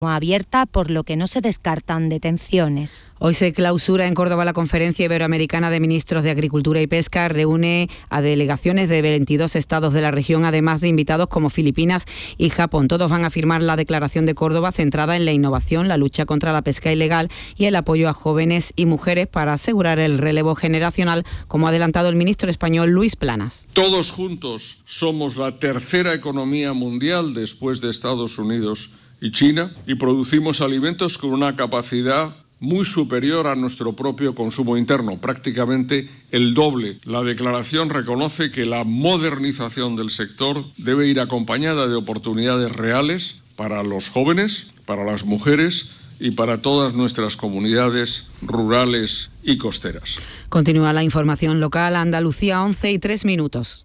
abierta, por lo que no se descartan detenciones. Hoy se clausura en Córdoba la Conferencia Iberoamericana de Ministros de Agricultura y Pesca. Reúne a delegaciones de 22 estados de la región, además de invitados como Filipinas y Japón. Todos van a firmar la Declaración de Córdoba, centrada en la innovación, la lucha contra la pesca ilegal y el apoyo a jóvenes y mujeres para asegurar el relevo generacional, como ha adelantado el ministro español Luis Planas. Todos juntos somos la tercera economía mundial después de Estados Unidos y China, y producimos alimentos con una capacidad muy superior a nuestro propio consumo interno, prácticamente el doble. La declaración reconoce que la modernización del sector debe ir acompañada de oportunidades reales para los jóvenes, para las mujeres y para todas nuestras comunidades rurales y costeras. Continúa la información local. Andalucía, 11:03.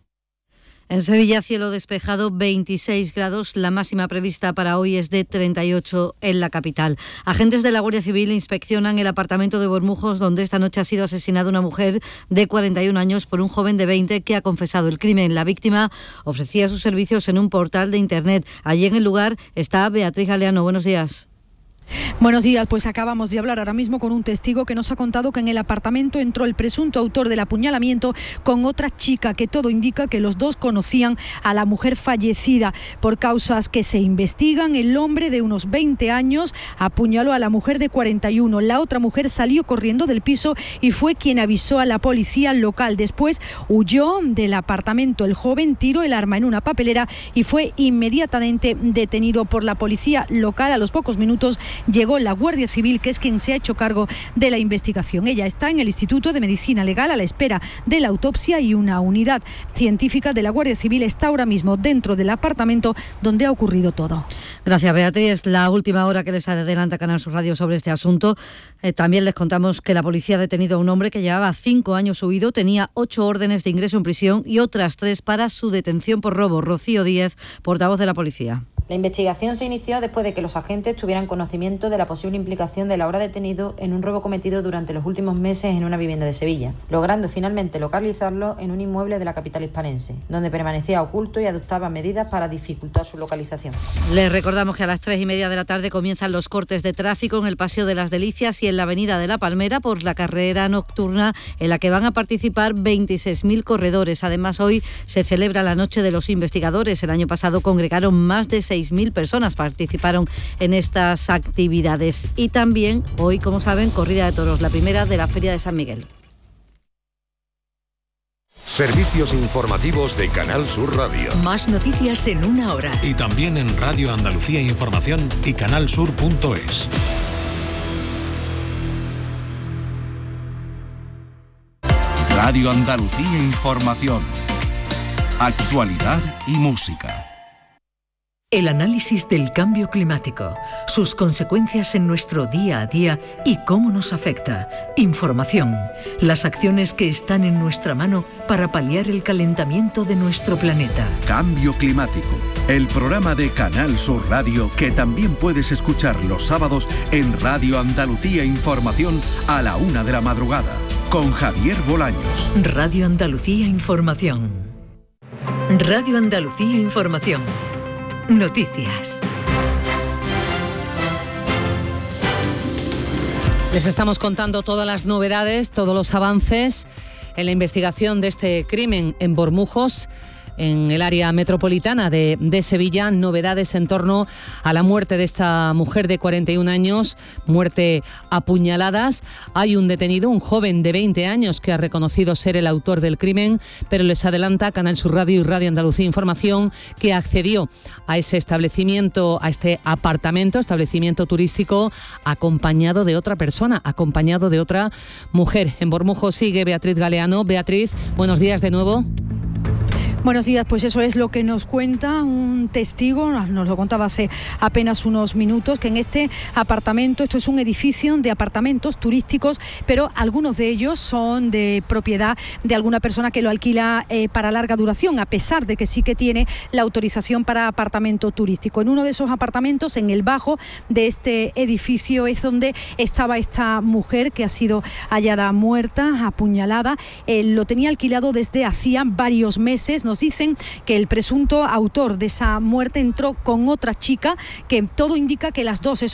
En Sevilla, cielo despejado, 26 grados. La máxima prevista para hoy es de 38 en la capital. Agentes de la Guardia Civil inspeccionan el apartamento de Bormujos, donde esta noche ha sido asesinada una mujer de 41 años por un joven de 20 que ha confesado el crimen. La víctima ofrecía sus servicios en un portal de internet. Allí en el lugar está Beatriz Galeano. Buenos días. Buenos días, pues acabamos de hablar ahora mismo con un testigo que nos ha contado que en el apartamento entró el presunto autor del apuñalamiento con otra chica, que todo indica que los dos conocían a la mujer fallecida. Por causas que se investigan, el hombre de unos 20 años apuñaló a la mujer de 41. La otra mujer salió corriendo del piso y fue quien avisó a la policía local. Después huyó del apartamento. El joven tiró el arma en una papelera y fue inmediatamente detenido por la policía local. A los pocos minutos llegó la Guardia Civil, que es quien se ha hecho cargo de la investigación. Ella está en el Instituto de Medicina Legal a la espera de la autopsia, y una unidad científica de la Guardia Civil está ahora mismo dentro del apartamento donde ha ocurrido todo. Gracias, Beatriz. La última hora que les adelanta Canal Sur Radio sobre este asunto. También les contamos que la policía ha detenido a un hombre que llevaba 5 años huido, tenía 8 órdenes de ingreso en prisión y otras 3 para su detención por robo. Rocío Díez, portavoz de la policía. La investigación se inició después de que los agentes tuvieran conocimiento de la posible implicación del ahora detenido en un robo cometido durante los últimos meses en una vivienda de Sevilla, logrando finalmente localizarlo en un inmueble de la capital hispalense, donde permanecía oculto y adoptaba medidas para dificultar su localización. Les recordamos que a las 3:30 de la tarde comienzan los cortes de tráfico en el Paseo de las Delicias y en la Avenida de la Palmera por la carrera nocturna, en la que van a participar 26.000 corredores. Además, hoy se celebra la Noche de los Investigadores. El año pasado congregaron más de 6.000 personas, participaron en estas actividades. Y también hoy, como saben, corrida de toros, la primera de la Feria de San Miguel. Servicios informativos de Canal Sur Radio. Más noticias en una hora. Y también en Radio Andalucía Información y canalsur.es. Radio Andalucía Información. Actualidad y música. El análisis del cambio climático, sus consecuencias en nuestro día a día y cómo nos afecta. Información, las acciones que están en nuestra mano para paliar el calentamiento de nuestro planeta. Cambio climático, el programa de Canal Sur Radio que también puedes escuchar los sábados en Radio Andalucía Información a la 1 de la madrugada, con Javier Bolaños. Radio Andalucía Información. Radio Andalucía Información. Noticias. Les estamos contando todas las novedades, todos los avances en la investigación de este crimen en Bormujos, en el área metropolitana de Sevilla. Novedades en torno a la muerte de esta mujer de 41 años, muerte a puñaladas. Hay un detenido, un joven de 20 años que ha reconocido ser el autor del crimen, pero les adelanta Canal Sur Radio y Radio Andalucía Información que accedió a ese establecimiento, a este establecimiento turístico, acompañado de otra persona, acompañado de otra mujer. En Bormujos sigue Beatriz Galeano. Beatriz, buenos días de nuevo. Buenos días, pues eso es lo que nos cuenta un testigo, nos lo contaba hace apenas unos minutos, que en este apartamento, esto es un edificio de apartamentos turísticos, pero algunos de ellos son de propiedad de alguna persona que lo alquila para larga duración, a pesar de que sí que tiene la autorización para apartamento turístico. En uno de esos apartamentos, en el bajo de este edificio, es donde estaba esta mujer que ha sido hallada muerta, apuñalada. Lo tenía alquilado desde hacía varios meses. Nos nos dicen que el presunto autor de esa muerte entró con otra chica, que todo indica que las dos, eso